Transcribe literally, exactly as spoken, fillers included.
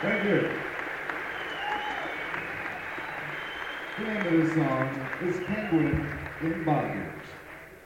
Thank you. The name of this song is Penguin in Bondage.